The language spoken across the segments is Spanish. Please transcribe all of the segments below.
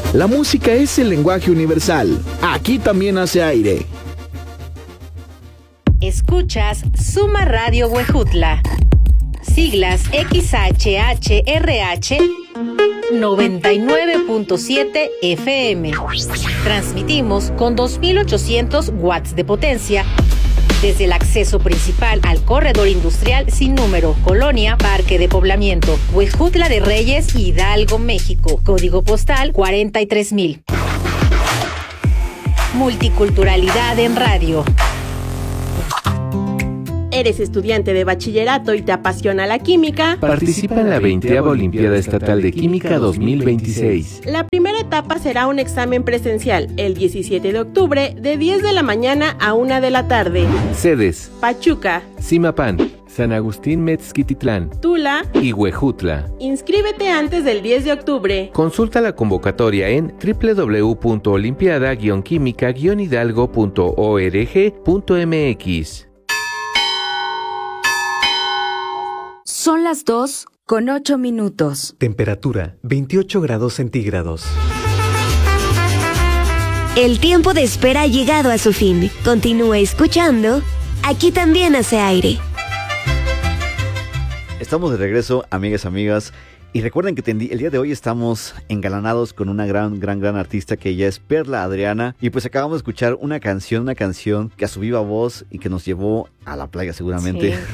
La música es el lenguaje universal. Aquí también hace aire. Escuchas Suma Radio Huejutla. Siglas XHHRH 99.7 FM. Transmitimos con 2.800 watts de potencia desde el acceso principal al corredor industrial sin número, Colonia Parque de Poblamiento, Huejutla de Reyes, Hidalgo, México. Código postal 43,000. Multiculturalidad en radio. ¿Eres estudiante de bachillerato y te apasiona la química? Participa en la 20ª Olimpiada Estatal de Química 2026. La primera etapa será un examen presencial el 17 de octubre de 10 de la mañana a 1 de la tarde. Sedes: Pachuca, Zimapán, San Agustín Mezquititlán, Tula y Huejutla. Inscríbete antes del 10 de octubre. Consulta la convocatoria en www.olimpiada-química-hidalgo.org.mx. Son las 2:08. Temperatura 28 grados centígrados. El tiempo de espera ha llegado a su fin. Continúa escuchando. Aquí también hace aire. Estamos de regreso, amigas. Y recuerden que el día de hoy estamos engalanados con una gran artista que ella es Perla Adriana. Y pues acabamos de escuchar una canción que a su viva voz y que nos llevó a la playa seguramente. Sí.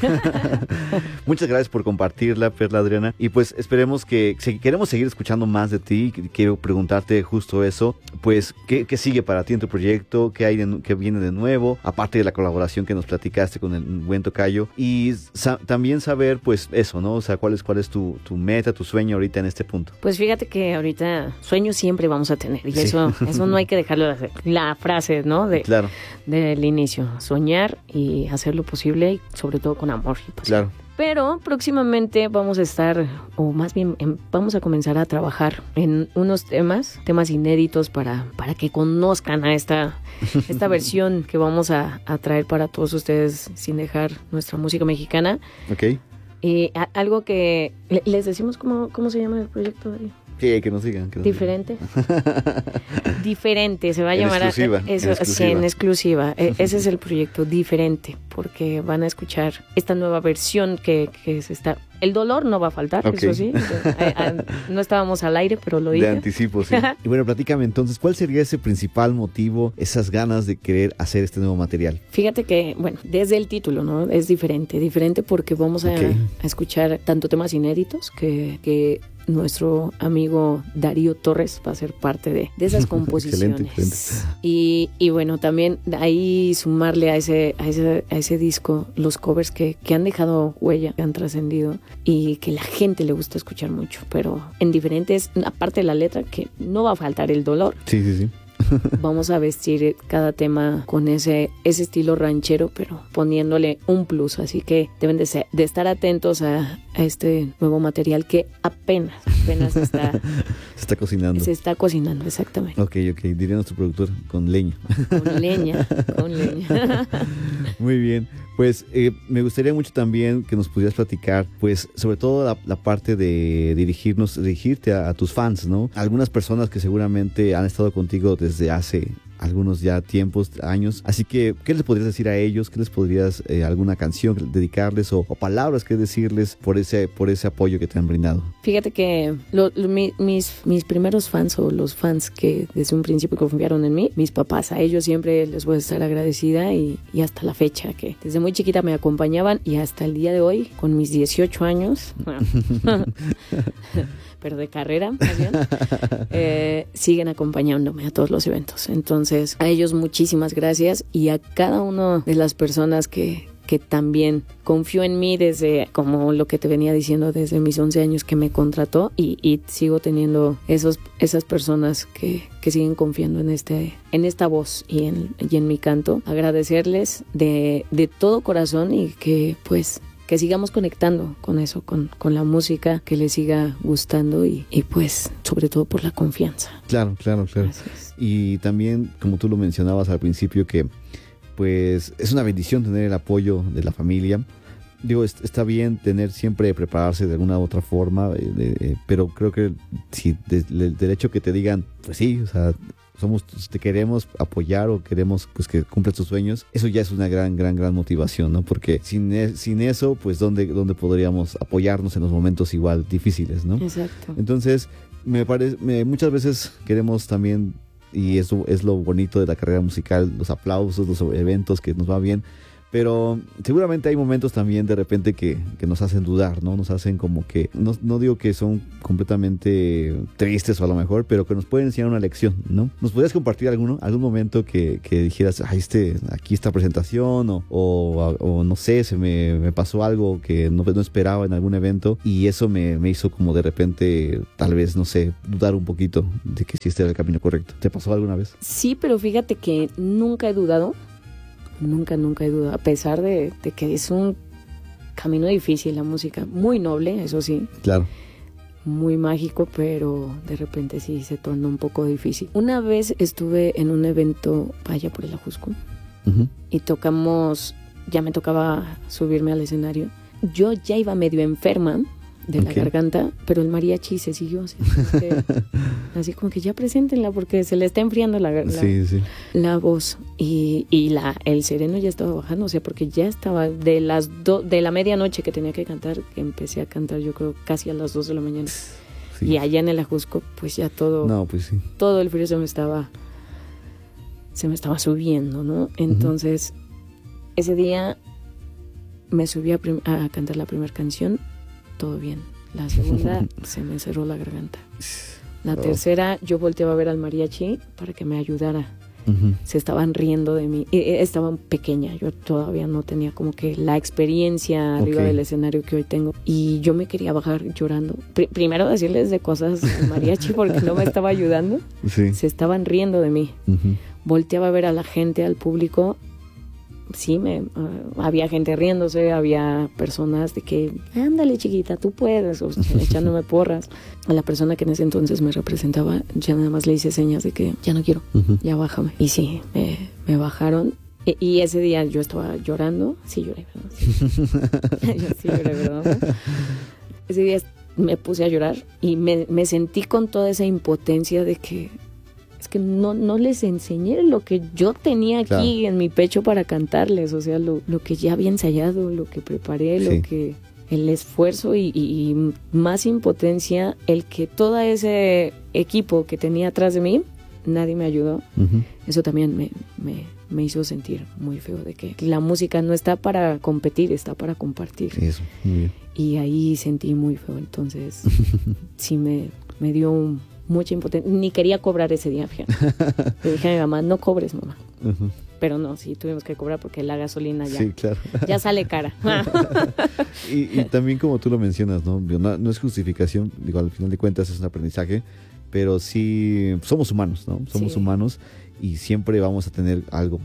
Muchas gracias por compartirla, Perla Adriana. Y pues esperemos que queremos seguir escuchando más de ti. Quiero preguntarte justo eso. Pues, ¿qué sigue para ti en tu proyecto? ¿Qué viene de nuevo? Aparte de la colaboración que nos platicaste con el buen tocayo. Y también saber, pues, eso, ¿no? O sea, ¿cuál es tu meta, tu sueño ahorita en este punto? Pues fíjate que ahorita sueños siempre vamos a tener. Y sí. eso no hay que dejarlo, la frase, ¿no? Claro. Del inicio. Soñar y hacer lo posible y sobre todo con amor y pasión. Claro. Pero próximamente vamos a estar, o más bien vamos a comenzar a trabajar en unos temas inéditos para que conozcan a esta versión que vamos a traer para todos ustedes sin dejar nuestra música mexicana. Ok. Y algo que les decimos cómo se llama el proyecto, Darío. Sí, que nos digan. Diferente. Diferente, se va a llamar. Exclusiva. Sí, en exclusiva. Ese es el proyecto Diferente, porque van a escuchar esta nueva versión que se está... El dolor no va a faltar, okay. Eso sí. No estábamos al aire, pero lo dije. De anticipo, sí. Y bueno, platícame entonces, ¿cuál sería ese principal motivo, esas ganas de querer hacer este nuevo material? Fíjate que, bueno, desde el título, ¿no? Es diferente porque vamos a escuchar tanto temas inéditos que nuestro amigo Darío Torres va a ser parte de esas composiciones. Excelente. Y bueno, también ahí sumarle a ese disco los covers que han dejado huella, que han trascendido y que la gente le gusta escuchar mucho, pero en diferentes, aparte de la letra, que no va a faltar el dolor. Sí. Vamos a vestir cada tema con ese estilo ranchero, pero poniéndole un plus, así que deben de estar atentos a este nuevo material que apenas está... Se está cocinando. Se está cocinando, exactamente. Ok, diría nuestro productor, con leña. Con leña. Muy bien. Pues me gustaría mucho también que nos pudieras platicar, pues sobre todo la parte de dirigirte a tus fans, ¿no? Algunas personas que seguramente han estado contigo desde hace algunos ya tiempos, años. Así que, ¿qué les podrías decir a ellos? ¿Qué les podrías, alguna canción dedicarles o palabras que decirles por ese apoyo que te han brindado? Fíjate que mis primeros fans o los fans que desde un principio confiaron en mí, mis papás, a ellos siempre les voy a estar agradecida y hasta la fecha, que desde muy chiquita me acompañaban y hasta el día de hoy, con mis 18 años, pero de carrera, más bien, siguen acompañándome a todos los eventos. Entonces, a ellos muchísimas gracias y a cada una de las personas que también confió en mí desde, como lo que te venía diciendo, desde mis 11 años que me contrató y sigo teniendo esas personas que siguen confiando en esta voz y en mi canto. Agradecerles de todo corazón y que pues que sigamos conectando con eso, con la música, que les siga gustando y pues sobre todo por la confianza. Claro. Gracias. Y también, como tú lo mencionabas al principio, que pues es una bendición tener el apoyo de la familia, digo, está bien tener siempre prepararse de alguna u otra forma, pero creo que si del hecho que te digan, pues sí, o sea, te queremos apoyar o queremos pues que cumplas tus sueños, eso ya es una gran motivación, ¿no? Porque sin eso, pues ¿dónde podríamos apoyarnos en los momentos igual difíciles, ¿no? Exacto. Entonces, me parece, muchas veces queremos también, y eso es lo bonito de la carrera musical, los aplausos, los eventos, que nos va bien, pero seguramente hay momentos también de repente que nos hacen dudar, ¿no? Nos hacen como que, no digo que son completamente tristes o a lo mejor, pero que nos pueden enseñar una lección, ¿no? ¿Nos podrías compartir algún momento que dijeras, aquí esta presentación o no sé, se me pasó algo que no esperaba en algún evento y eso me hizo como de repente, tal vez, no sé, dudar un poquito de que sí esté en el camino correcto? ¿Te pasó alguna vez? Sí, pero fíjate que nunca he dudado. Nunca he dudado, a pesar de que es un camino difícil la música, muy noble, eso sí. Claro. Muy mágico, pero de repente sí se torna un poco difícil. Una vez estuve en un evento allá por el Ajusco y ya me tocaba subirme al escenario. Yo ya iba medio enferma de la garganta, pero el mariachi se siguió así como que ya preséntenla porque se le está enfriando la voz y el sereno ya estaba bajando, o sea, porque ya estaba de la medianoche que tenía que cantar, que empecé a cantar yo creo casi a las 2 de la mañana. Sí. Y allá en el Ajusco pues ya todo el frío se me estaba subiendo, ¿no? Entonces ese día me subí a cantar la primera canción. Todo bien. La segunda se me cerró la garganta. La tercera yo volteaba a ver al mariachi para que me ayudara. Se estaban riendo de mí. Estaban pequeña. Yo todavía no tenía como que la experiencia arriba del escenario que hoy tengo. Y yo me quería bajar llorando. Primero decirles de cosas al mariachi porque no me estaba ayudando. Sí. Se estaban riendo de mí. Volteaba a ver a la gente, al público. Sí, había gente riéndose, había personas de que, ándale chiquita, tú puedes, o echándome porras. A la persona que en ese entonces me representaba, ya nada más le hice señas de que ya no quiero, ya bájame. Y sí, me bajaron. Y ese día yo estaba llorando, sí lloré, ¿verdad? Yo sí lloré, ¿verdad? Ese día me puse a llorar y me sentí con toda esa impotencia de que es que no les enseñé lo que yo tenía aquí en mi pecho para cantarles, o sea, lo que ya había ensayado, lo que preparé, lo que el esfuerzo y más impotencia, el que todo ese equipo que tenía atrás de mí, nadie me ayudó. Eso también me hizo sentir muy feo, de que la música no está para competir, está para compartir. Eso, muy bien. Y ahí sentí muy feo, entonces sí me dio mucha impotencia. Ni quería cobrar ese día, fíjate. Le dije a mi mamá, no cobres, mamá. Pero no, sí tuvimos que cobrar porque la gasolina ya sale cara. y también como tú lo mencionas, no es justificación, digo, al final de cuentas es un aprendizaje, pero sí somos humanos, ¿no? Somos humanos y siempre vamos a tener algo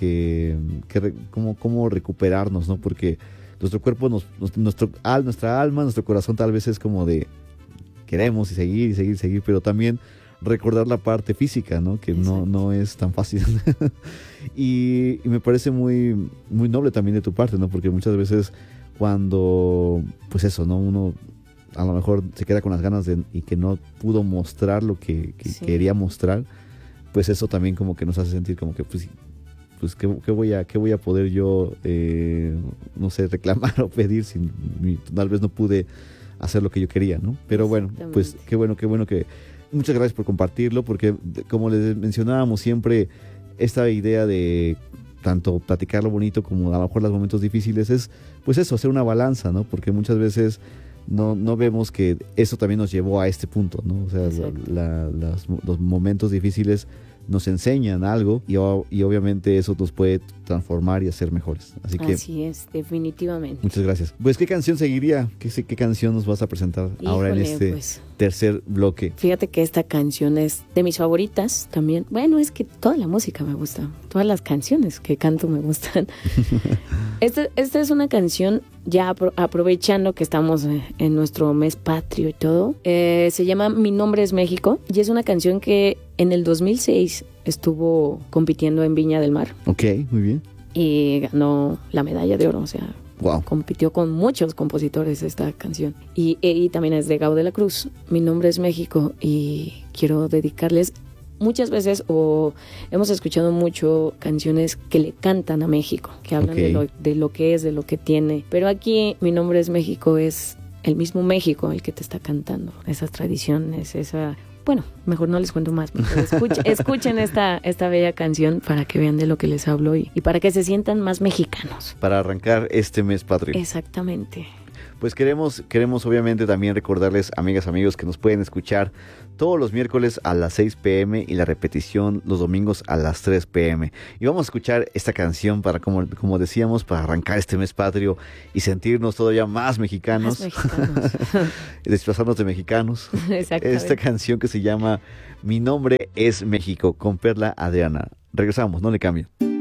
cómo recuperarnos, ¿no? Porque nuestro cuerpo, nuestra alma, nuestro corazón tal vez es como de queremos y seguir, pero también recordar la parte física, ¿no? Que no es tan fácil. y me parece muy, muy noble también de tu parte, ¿no? Porque muchas veces cuando, pues eso, ¿no? Uno a lo mejor se queda con las ganas y que no pudo mostrar lo que quería mostrar, pues eso también como que nos hace sentir como que, pues ¿qué voy a poder yo, no sé, reclamar o pedir si tal vez no pude hacer lo que yo quería, ¿no? Pero bueno, pues qué bueno que... Muchas gracias por compartirlo, porque como les mencionábamos siempre, esta idea de tanto platicar lo bonito como a lo mejor los momentos difíciles es, pues eso, hacer una balanza, ¿no? Porque muchas veces no vemos que eso también nos llevó a este punto, ¿no? O sea, los momentos difíciles nos enseñan algo y obviamente eso nos puede transformar y hacer mejores. Así es, definitivamente. Muchas gracias. Pues, ¿qué canción seguiría? ¿Qué canción nos vas a presentar ahora en este tercer bloque? Fíjate que esta canción es de mis favoritas también. Bueno, es que toda la música me gusta. Todas las canciones que canto me gustan. Esta es una canción, ya aprovechando que estamos en nuestro mes patrio y todo. Se llama Mi Nombre es México y es una canción que en el 2006 estuvo compitiendo en Viña del Mar. Ok, muy bien. Y ganó la medalla de oro, o sea, Wow. Compitió con muchos compositores esta canción. Y también es de Gabo de la Cruz. Mi nombre es México y quiero dedicarles muchas veces, o hemos escuchado mucho canciones que le cantan a México, que hablan de lo que es, de lo que tiene. Pero aquí Mi nombre es México es el mismo México el que te está cantando. Esas tradiciones, bueno, mejor no les cuento más, escuchen esta bella canción para que vean de lo que les hablo y para que se sientan más mexicanos. Para arrancar este mes patrio. Exactamente. Pues queremos obviamente también recordarles, amigas, amigos, que nos pueden escuchar todos los miércoles a las 6 p.m. y la repetición los domingos a las 3 p.m. Y vamos a escuchar esta canción para, como decíamos, para arrancar este mes patrio y sentirnos todavía más mexicanos. Desplazarnos de mexicanos. Exactamente. Esta canción que se llama Mi nombre es México, con Perla Adriana. Regresamos, no le cambien.